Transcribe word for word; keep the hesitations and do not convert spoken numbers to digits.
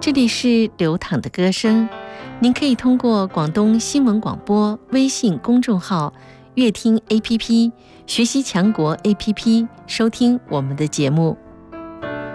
这里是流淌的歌声，您可以通过广东新闻广播微信公众号、乐听 A P P、学习强国 A P P 收听我们的节目。